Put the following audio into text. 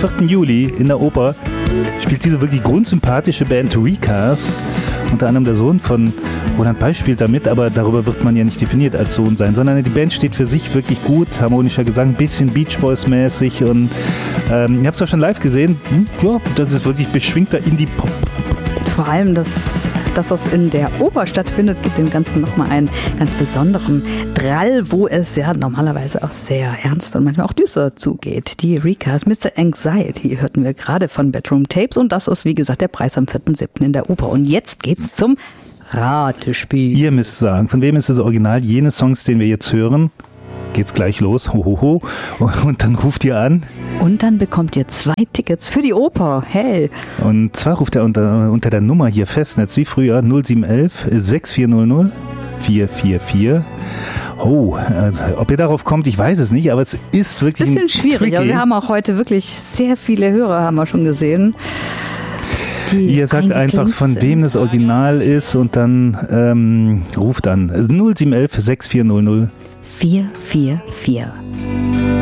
4. Juli in der Oper spielt diese wirklich grundsympathische Band Recast. Unter anderem der Sohn von Roland Bay spielt da mit, aber darüber wird man ja nicht definiert als Sohn sein, sondern die Band steht für sich wirklich gut, harmonischer Gesang, bisschen Beach Boys mäßig und ich habe es auch schon live gesehen, ja, das ist wirklich beschwingter Indie-Pop. Vor allem, dass das in der Oper stattfindet, gibt dem Ganzen nochmal einen ganz besonderen Drall, wo es ja normalerweise auch sehr ernst und manchmal auch düster zugeht. Die Recast, Mr. Anxiety, hörten wir gerade von Bedroom Tapes und das ist, wie gesagt, der Preis am 4.7. in der Oper. Und jetzt geht's zum Ratespiel. Ihr müsst sagen, von wem ist das Original? Jene Songs, den wir jetzt hören, geht's gleich los, ho. Und dann ruft ihr an. Und dann bekommt ihr 2 Tickets für die Oper. Hey. Und zwar ruft er unter der Nummer hier Festnetz wie früher 0711 6400 444. Oh, ob ihr darauf kommt, ich weiß es nicht, aber es ist wirklich ein bisschen schwierig. Aber wir haben auch heute wirklich sehr viele Hörer, haben wir schon gesehen. Ihr sagt einfach, von wem das Original ist und dann ruft an 0711 6400 444.